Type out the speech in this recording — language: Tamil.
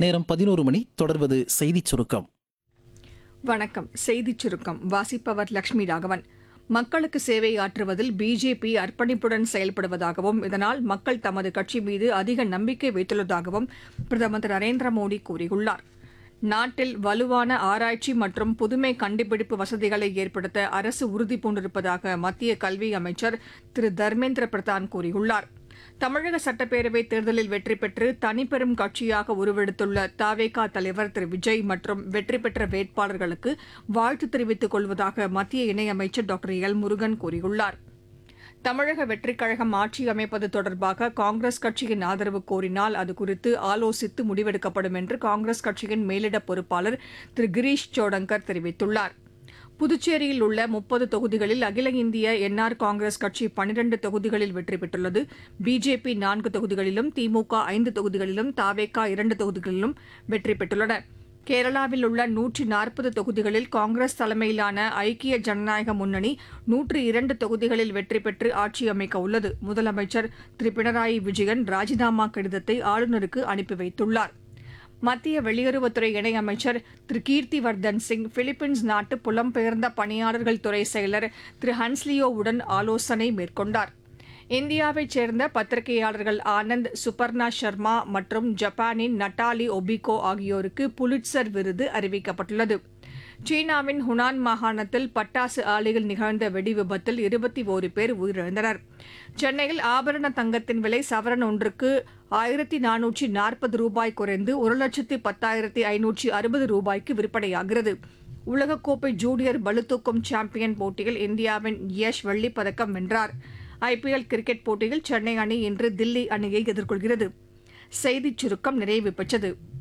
நேரம் 11 மணி. தொடர்வது செய்திச் சுருக்கம். வணக்கம். செய்திச் சுருக்கம் வாசிப்பவர் லட்சுமி ராகவன். மக்களுக்கு சேவை ஆற்றுவதில் பிஜேபி அர்ப்பணிப்புடன் செயல்படுவதாகவும் இதனால் மக்கள் தமது கட்சி மீது அதிக நம்பிக்கை வைத்துள்ளதாகவும் பிரதமர் திரு நரேந்திர மோடி கூறியுள்ளார். நாட்டில் வலுவான ஆராய்ச்சி மற்றும் புதுமை கண்டுபிடிப்பு வசதிகளை ஏற்படுத்த அரசு உறுதிபூண்டிருப்பதாக மத்திய கல்வி அமைச்சர் திரு தர்மேந்திர பிரதான் கூறியுள்ளார். தமிழக சட்டப்பேரவைத் தேர்தலில் வெற்றி பெற்று தனிப்பெரும் கட்சியாக உருவெடுத்துள்ள தவேகா தலைவர் திரு விஜய் மற்றும் வெற்றி பெற்ற வேட்பாளர்களுக்கு வாழ்த்து தெரிவித்துக் கொள்வதாக மத்திய இணையமைச்சர் டாக்டர் எல் முருகன் கூறியுள்ளார். தமிழக வெற்றிக் கழகம் ஆட்சி அமைப்பது தொடர்பாக காங்கிரஸ் கட்சியின் ஆதரவு கோரினால் அது குறித்து ஆலோசித்து முடிவெடுக்கப்படும் என்று காங்கிரஸ் கட்சியின் மேலிட பொறுப்பாளர் திரு கிரீஷ் சோடங்கர் தெரிவித்துள்ளார். புதுச்சேரியில் உள்ள 30 தொகுதிகளில் அகில இந்திய என்ஆர் காங்கிரஸ் கட்சி 12 தொகுதிகளில் வெற்றி பெற்றுள்ளது. பிஜேபி 4 தொகுதிகளிலும், திமுக 5 தொகுதிகளிலும், தவேகா 2 தொகுதிகளிலும் வெற்றி பெற்றுள்ளன. கேரளாவில் உள்ள 140 தொகுதிகளில் காங்கிரஸ் தலைமையிலான ஐக்கிய ஜனநாயக முன்னணி 102 தொகுதிகளில் வெற்றி பெற்று ஆட்சி அமைக்க உள்ளது. முதலமைச்சர் திரு பினராயி விஜயன் ராஜினாமா கடிதத்தை ஆளுநருக்கு அனுப்பி வைத்துள்ளார். மத்திய வெளியுறவுத்துறை இணையமைச்சர் திரு கீர்த்திவர்தன் சிங் பிலிப்பைன்ஸ் நாட்டு புலம்பெயர்ந்த பணியாளர்கள் துறை செயலர் திரு ஹன்ஸ்லியோவுடன் ஆலோசனை மேற்கொண்டார். இந்தியாவைச் சேர்ந்த பத்திரிகையாளர்கள் ஆனந்த் சுபர்ணா சர்மா மற்றும் ஜப்பானின் நட்டாலி ஒபிகோ ஆகியோருக்கு புலிட்சர் விருது அறிவிக்கப்பட்டுள்ளது. சீனாவின் ஹுனான் மாகாணத்தில் பட்டாசு ஆலையில் நிகழ்ந்த வெடி விபத்தில் 21 பேர் உயிரிழந்தனர். சென்னையில் ஆபரண தங்கத்தின் விலை சவரன் ஒன்றுக்கு 1440 ரூபாய் குறைந்து 1,10,560 ரூபாய்க்கு விற்பனையாகிறது. உலகக்கோப்பை ஜூனியர் பளுதூக்கும் சாம்பியன் போட்டியில் இந்தியாவின் யஷ் வெள்ளிப்பதக்கம் வென்றார். ஐபிஎல் கிரிக்கெட் போட்டியில் சென்னை அணி இன்று தில்லி அணியை எதிர்கொள்கிறது. செய்திச் சுருக்கம் நிறைவு பெற்றது.